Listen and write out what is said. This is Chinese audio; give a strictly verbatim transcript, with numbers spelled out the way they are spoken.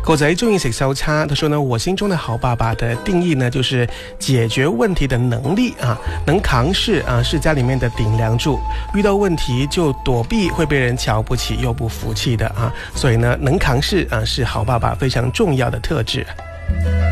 狗仔中意食手叉，他說呢，我心中的好爸爸的定義呢，就是解決問題的能力啊，能扛事啊，是家裏面的頂梁柱，遇到問題就躲避，會被人瞧不起又不服氣的啊，所以呢，能扛事啊，是好爸爸非常重要的特質。